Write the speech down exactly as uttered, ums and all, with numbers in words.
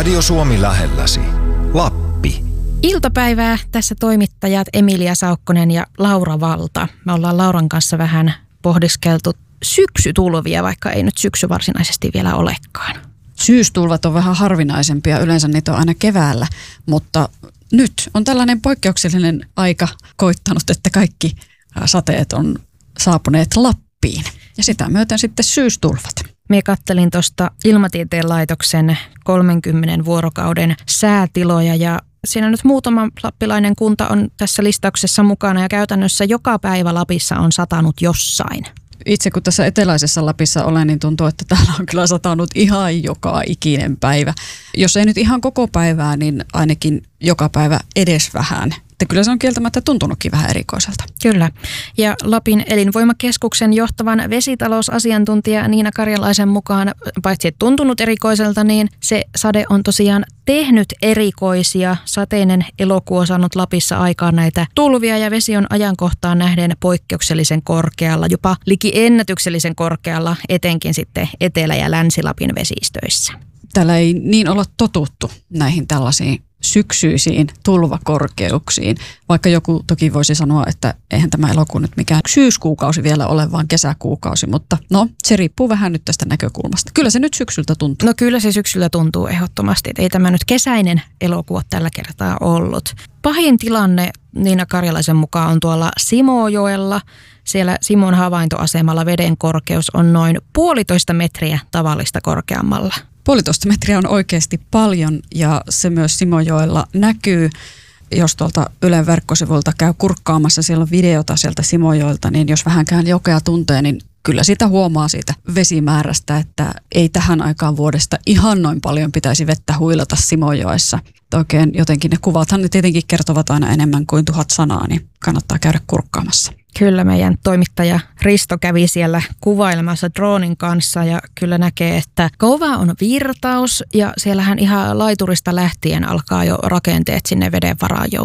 Radio Suomi lähelläsi. Lappi. Iltapäivää tässä toimittajat Emilia Saukkonen ja Laura Valta. Me ollaan Lauran kanssa vähän pohdiskeltu syksytulvia, vaikka ei nyt syksy varsinaisesti vielä olekaan. Syystulvat on vähän harvinaisempia, yleensä niitä on aina keväällä, mutta nyt on tällainen poikkeuksellinen aika koittanut, että kaikki sateet on saapuneet Lappiin ja sitä myöten sitten syystulvat. Mie kattelin tuosta Ilmatieteen laitoksen kolmenkymmenen vuorokauden säätiloja ja siinä nyt muutama lappilainen kunta on tässä listauksessa mukana ja käytännössä joka päivä Lapissa on satanut jossain. Itse kun tässä eteläisessä Lapissa olen, niin tuntuu, että täällä on kyllä satanut ihan joka ikinen päivä. Jos ei nyt ihan koko päivää, niin ainakin joka päivä edes vähän. Että kyllä se on kieltämättä tuntunutkin vähän erikoiselta. Kyllä. Ja Lapin elinvoimakeskuksen johtavan vesitalousasiantuntija Niina Karjalaisen mukaan, paitsi että tuntunut erikoiselta, niin se sade on tosiaan tehnyt erikoisia. Sateinen elokuu on saanut Lapissa aikaan näitä tulvia ja vesi on ajankohtaan nähden poikkeuksellisen korkealla, jopa liki ennätyksellisen korkealla, etenkin sitten Etelä- ja Länsi-Lapin vesistöissä. Täällä ei niin olla totuttu näihin tällaisiin syksyisiin tulvakorkeuksiin, vaikka joku toki voisi sanoa, että eihän tämä elokuu nyt mikään syyskuukausi vielä ole, vaan kesäkuukausi, mutta no se riippuu vähän nyt tästä näkökulmasta. Kyllä se nyt syksyltä tuntuu. No kyllä se syksyllä tuntuu ehdottomasti, että ei tämä nyt kesäinen elokuu ole tällä kertaa ollut. Pahin tilanne Niina Karjalaisen mukaan on tuolla Simojoella. Siellä Simon havaintoasemalla veden korkeus on noin puolitoista metriä tavallista korkeammalla. Puolitoista metriä on oikeasti paljon ja se myös Simojoella näkyy. Jos tuolta Ylen verkkosivuilta käy kurkkaamassa, siellä on videota sieltä Simojoelta, niin jos vähänkään jokea tuntee, niin kyllä sitä huomaa siitä vesimäärästä, että ei tähän aikaan vuodesta ihan noin paljon pitäisi vettä huilata Simojoessa. Oikein jotenkin ne kuvathan ne tietenkin kertovat aina enemmän kuin tuhat sanaa, niin kannattaa käydä kurkkaamassa. Kyllä meidän toimittaja Risto kävi siellä kuvailemassa droonin kanssa ja kyllä näkee, että kova on virtaus ja siellähän ihan laiturista lähtien alkaa jo rakenteet sinne veden varaan joutua.